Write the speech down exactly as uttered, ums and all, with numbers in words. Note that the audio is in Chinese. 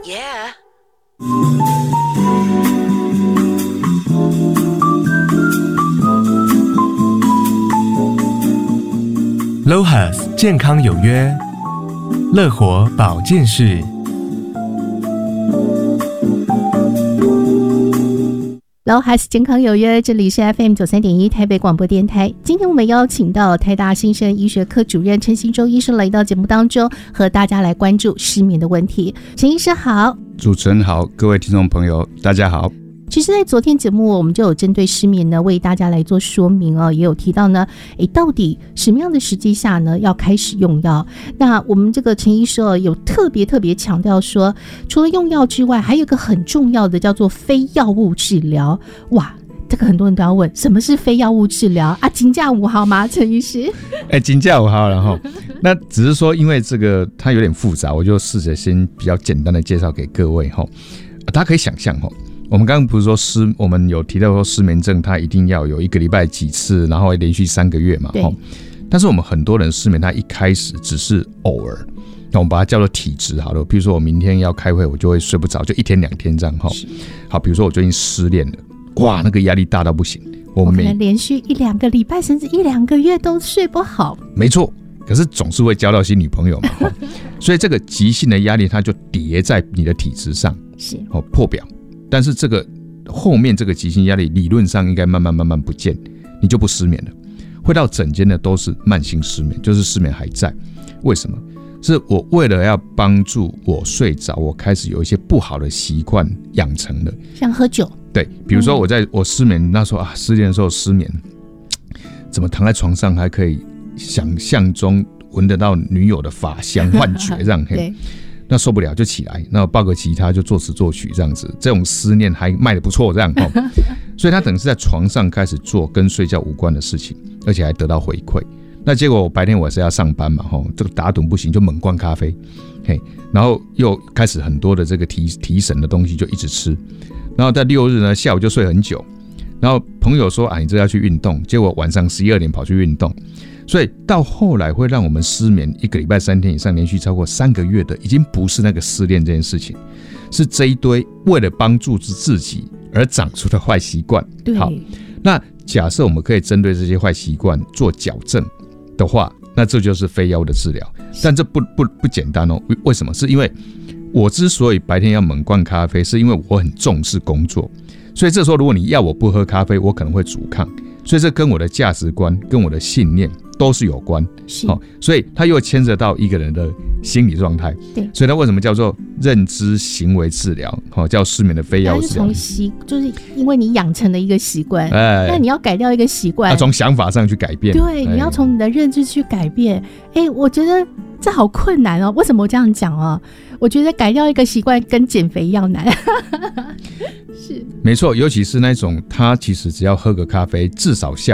Yeah. L O H A S 健康有约，乐活保健室。 L O H A S 健康有约，这里是 F M 九三点一台北广播电台。今天我们邀请到台大新生医学科主任陈新洲医生来到节目当中，和大家来关注失眠的问题。陈医师好。 主持人好，各位听众朋友大家好。 其实在昨天节目我们就有针对失眠呢为大家来做说明哦，也有提到呢诶到底什么样的时机下呢要开始用药。那我们这个陈医师有特别特别强调说，除了用药之外还有一个很重要的叫做非药物治疗。哇，这个很多人都要问什么是非药物治疗啊？金价五号吗？陈医师哎，金价五号了哈。那只是说因为这个它有点复杂，我就试着先比较简单的介绍给各位哈。大家可以想象哈，我们刚刚不是说失，我们有提到说失眠症它一定要有一个礼拜几次，然后连续三个月嘛。 对。 但是我们很多人失眠，他一开始只是偶尔，那我们把它叫做体质好了。比如说我明天要开会，我就会睡不着，就一天两天这样哈。好，比如说我最近失恋了，哇，那个压力大到不行，我每我可能连续一两个礼拜甚至一两个月都睡不好。 没错。可是总是会交到新女朋友嘛，所以这个急性的压力它就叠在你的体质上， 是破表。但是这个后面这个急性压力理论上应该慢慢慢慢不见，你就不失眠了。会到诊间的都是慢性失眠，就是失眠还在。为什么？是我为了要帮助我睡着，我开始有一些不好的习惯养成了， 像喝酒。 对，比如说我在我失眠那时候啊，失恋的时候失眠，怎么躺在床上还可以想象中闻得到女友的发香，幻觉这样。对，那受不了就起来，那抱个吉他就作词作曲这样子，这种思念还卖得不错这样。所以他等于是在床上开始做跟睡觉无关的事情，而且还得到回馈。那结果我白天我是要上班嘛，这个打盹不行，就猛灌咖啡，然后又开始很多的这个 提, 提神的东西就一直吃，然后在六日呢下午就睡很久，然后朋友说啊你这要去运动，结果晚上十一二点跑去运动。所以到后来会让我们失眠一个礼拜三天以上，连续超过三个月的，已经不是那个失恋这件事情，是这一堆为了帮助自己而长出的坏习惯。好，那假设我们可以针对这些坏习惯做矫正的话，那这就是非药物的治疗。但这 不, 不, 不简单哦。为什么？是因为我之所以白天要猛灌咖啡，是因为我很重视工作，所以这时候如果你要我不喝咖啡，我可能会阻抗。所以这跟我的价值观跟我的信念都是有关，哦，所以它又牵涉到一个人的心理状态。对，所以它为什么叫做认知行为治疗，哦，叫失眠的非药物治疗？ 从习，就是因为你养成了一个习惯，哎，那你要改掉一个习惯， 要从想法上去改变。 对，你要从你的认知去改变。哎，我觉得这好困难哦。为什么我这样讲哦？我觉得改掉一个习惯跟减肥一样难。是， 没错，尤其是那种他其实只要喝个咖啡，至少下